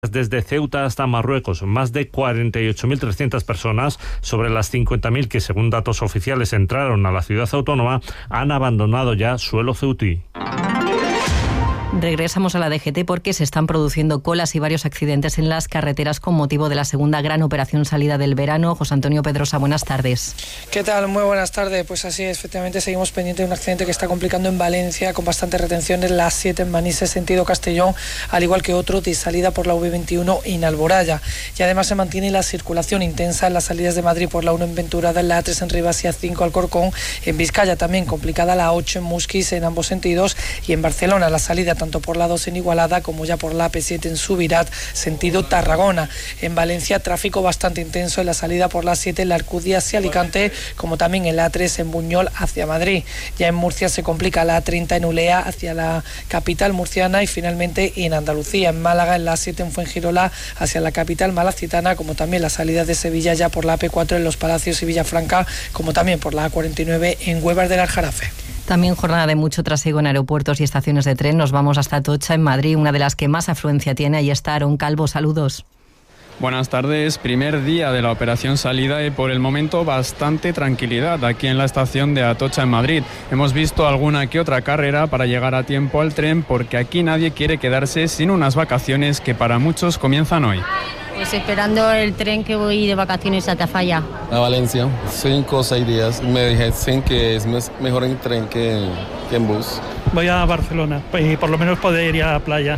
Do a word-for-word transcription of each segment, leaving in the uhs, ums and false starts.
Desde Ceuta hasta Marruecos, más de cuarenta y ocho mil trescientas personas, sobre las cincuenta mil que según datos oficiales entraron a la ciudad autónoma, han abandonado ya suelo ceutí. Regresamos a la D G T porque se están produciendo colas y varios accidentes en las carreteras con motivo de la segunda gran operación salida del verano. José Antonio Pedrosa, buenas tardes. ¿Qué tal? Muy buenas tardes. Pues así es, efectivamente seguimos pendientes de un accidente que está complicando en Valencia con bastante retención en la A siete en Manises, sentido Castellón, al igual que otro de salida por la V veintiuno en Alboraya. Y además se mantiene la circulación intensa en las salidas de Madrid por la uno en Venturada, en la A tres en Rivas y A cinco Alcorcón. En Vizcaya también complicada la ocho en Musquis en ambos sentidos, y en Barcelona la salida tanto por la dos en Igualada como ya por la A P siete en Subirat, sentido Tarragona. En Valencia tráfico bastante intenso en la salida por la A siete en la Alcudia hacia Alicante, como también en la A tres en Buñol hacia Madrid. Ya en Murcia se complica la A treinta en Ulea hacia la capital murciana, y finalmente en Andalucía, en Málaga, en la A siete en Fuengirola hacia la capital malacitana, como también la salida de Sevilla ya por la A P cuatro en Los Palacios y Villafranca, como también por la A cuarenta y nueve en Huevar del Aljarafe. También jornada de mucho trasiego en aeropuertos y estaciones de tren. Nos vamos hasta Atocha, en Madrid, una de las que más afluencia tiene. Ahí está Aaron Calvo, saludos. Buenas tardes, primer día de la operación salida y por el momento bastante tranquilidad aquí en la estación de Atocha en Madrid. Hemos visto alguna que otra carrera para llegar a tiempo al tren porque aquí nadie quiere quedarse sin unas vacaciones que para muchos comienzan hoy. Pues esperando el tren que voy de vacaciones a Tafalla. A Valencia, cinco o seis días. Me dicen que es mejor en tren que, que en bus. Voy a Barcelona y por lo menos poder ir a la playa.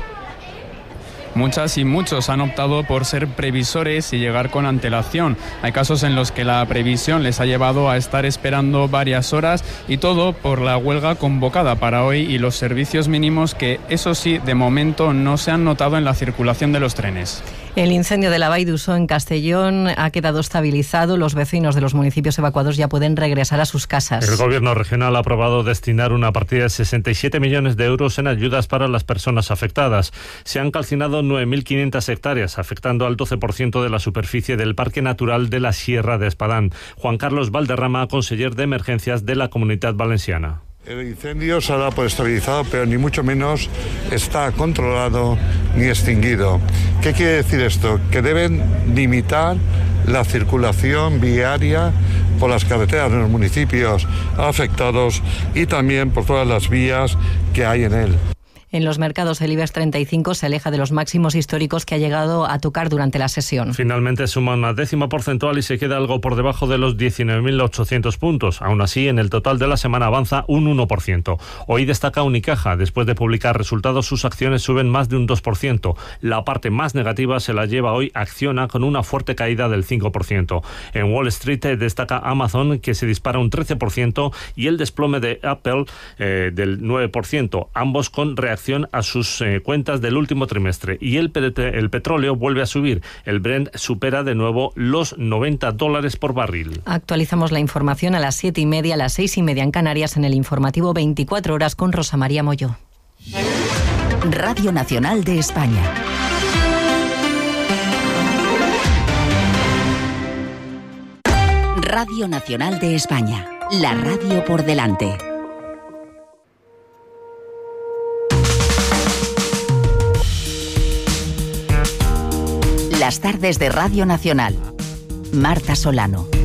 Muchas y muchos han optado por ser previsores y llegar con antelación. Hay casos en los que la previsión les ha llevado a estar esperando varias horas, y todo por la huelga convocada para hoy y los servicios mínimos que, eso sí, de momento no se han notado en la circulación de los trenes. El incendio de la Vall d'Uixó en Castellón ha quedado estabilizado. Los vecinos de los municipios evacuados ya pueden regresar a sus casas. El gobierno regional ha aprobado destinar una partida de sesenta y siete millones de euros en ayudas para las personas afectadas. Se han calcinado nueve mil quinientas hectáreas, afectando al doce por ciento de la superficie del Parque Natural de la Sierra de Espadán. Juan Carlos Valderrama, conseller de Emergencias de la Comunitat Valenciana. El incendio se ha dado por estabilizado, pero ni mucho menos está controlado ni extinguido. ¿Qué quiere decir esto? Que deben limitar la circulación viaria por las carreteras de los municipios afectados y también por todas las vías que hay en él. En los mercados el IBEX treinta y cinco se aleja de los máximos históricos que ha llegado a tocar durante la sesión. Finalmente suma una décima porcentual y se queda algo por debajo de los diecinueve mil ochocientos puntos. Aún así, en el total de la semana avanza un uno por ciento. Hoy destaca Unicaja. Después de publicar resultados, sus acciones suben más de un dos por ciento. La parte más negativa se la lleva hoy Acciona, con una fuerte caída del cinco por ciento. En Wall Street destaca Amazon, que se dispara un trece por ciento, y el desplome de Apple eh, del nueve por ciento, ambos con reacción a sus eh, cuentas del último trimestre. Y el, el petróleo vuelve a subir. El Brent supera de nuevo los noventa dólares por barril. Actualizamos la información a las siete y media, a las seis y media en Canarias, en el informativo veinticuatro horas con Rosa María Molló. Radio Nacional de España. Radio Nacional de España. La radio por delante. Las tardes de Radio Nacional. Marta Solano.